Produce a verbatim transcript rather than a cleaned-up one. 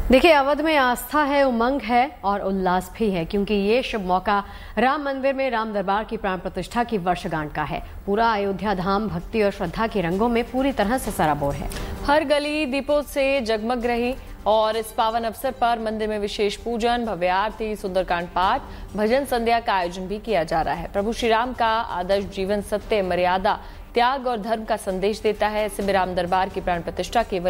देखिए, अवध में आस्था है, उमंग है और उल्लास भी है, क्योंकि ये शुभ मौका राम मंदिर में राम दरबार की प्राण प्रतिष्ठा की वर्षगांठ का है। पूरा अयोध्या धाम भक्ति और श्रद्धा के रंगों में पूरी तरह से सराबोर है। हर गली दीपों से जगमग रही और इस पावन अवसर पर मंदिर में विशेष पूजन, भव्य आरती, सुंदरकांड पाठ, भजन संध्या का आयोजन भी किया जा रहा है। प्रभु श्री राम का आदर्श जीवन सत्य, मर्यादा, त्याग और धर्म का संदेश देता है। ऐसे में राम दरबार की प्राण प्रतिष्ठा केवल